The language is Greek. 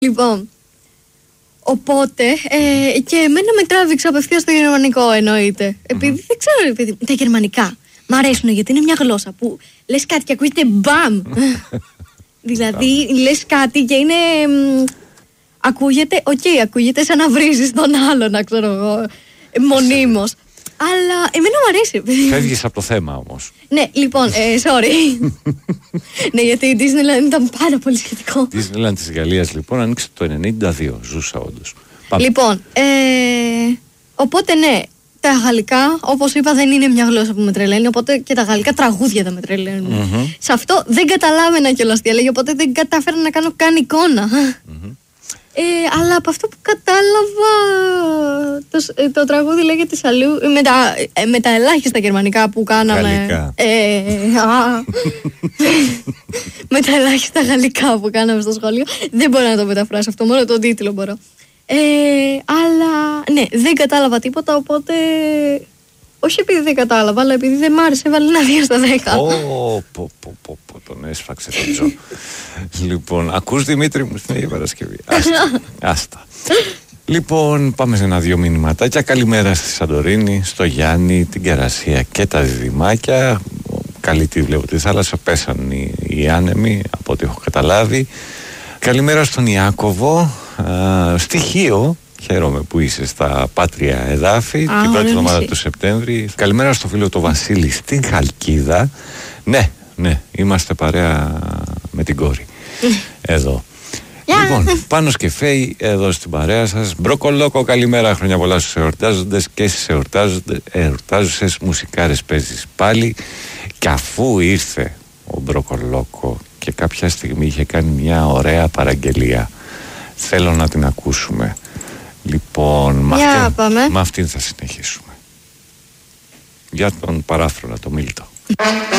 Λοιπόν, οπότε και εμένα με τράβηξε απευθείας στο γερμανικό, εννοείται. Επειδή δεν ξέρω, επειδή τα γερμανικά μ' αρέσουν γιατί είναι μια γλώσσα που λες κάτι και ακούγεται μπαμ. Δηλαδή λες κάτι και είναι... ακούγεται, ακούγεται σαν να βρίζεις τον άλλο, να ξέρω εγώ, μονίμως. Αλλά εμένα μου αρέσει. Φεύγεις από το θέμα όμως. Ναι, λοιπόν, sorry. Ναι, γιατί η Disneyland ήταν πάρα πολύ σχετικό. Η Disneyland της Γαλλίας λοιπόν ανοίξε το 92, ζούσα όντως. Πάμε. Λοιπόν, οπότε ναι, τα γαλλικά, όπως είπα, δεν είναι μια γλώσσα που με τρελαίνει, οπότε και τα γαλλικά τραγούδια δεν με τρελαίνουν. Σε αυτό δεν καταλάβαινα κιόλας τι έλεγε, οπότε δεν κατάφερα να κάνω καν εικόνα. Αλλά από αυτό που κατάλαβα, το τραγούδι λέγεται Σαλού, με τα ελάχιστα γερμανικά που κάναμε. Με τα ελάχιστα γαλλικά που κάναμε στο σχολείο. Δεν μπορώ να το μεταφράσω αυτό, μόνο τον τίτλο μπορώ. Αλλά ναι, δεν κατάλαβα τίποτα, οπότε... Όχι επειδή δεν κατάλαβα, αλλά επειδή δεν μ' άρεσε, έβαλε ένα 2 στα 10. Τον έσφαξε το τζο. Λοιπόν, ακούς Δημήτρη μου στην Αγία Παρασκευή. Άστα. Λοιπόν, πάμε σε 1-2 μηνυματάκια. Καλημέρα στη Σαντορίνη, στο Γιάννη, την Κερασία και τα διδυμάκια. Καλή τη βλέπω τη θάλασσα, πέσαν οι άνεμοι από ό,τι έχω καταλάβει. Καλημέρα στον Ιάκωβο, στοιχείο. Χαίρομαι που είσαι στα πάτρια εδάφη την πρώτη εβδομάδα του Σεπτέμβρη. Καλημέρα στο φίλο του Βασίλη στην Χαλκίδα. Ναι, είμαστε παρέα με την κόρη. Εδώ. Λοιπόν, Πάνος και Φέη εδώ στην παρέα σας. Μπροκολόκο, καλημέρα, χρόνια πολλά στους εορτάζοντες και στις εορτάζουσες μουσικάρες παίζεις πάλι. Και αφού ήρθε ο Μπροκολόκο και κάποια στιγμή είχε κάνει μια ωραία παραγγελία, θέλω να την ακούσουμε. Λοιπόν, με αυτήν θα συνεχίσουμε. Για τον παράφρονα, το Μίλτο.